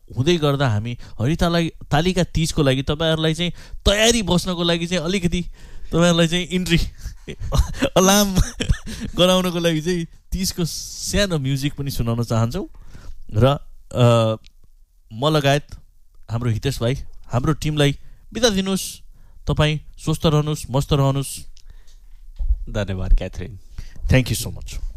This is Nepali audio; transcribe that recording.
हुँदै गर्दा हामी हरितालिका 30 को लागि तपाईहरुलाई चाहिँ तयारी बस्नको लागि चाहिँ अलिकति तपाईहरुलाई चाहिँ इन्ट्री अलार्म गराउनको लागि चाहिँ 30 को सानो म्युजिक पनि सुनाउन चाहन्छौं र म लगायत हाम्रो हितेश भाइ हाम्रो टिमलाई बिदा दिनुस्। तपाई स्वस्थ रहनुस्, मस्त रहनुस्। धन्यवाद Catherine. Thank you so much.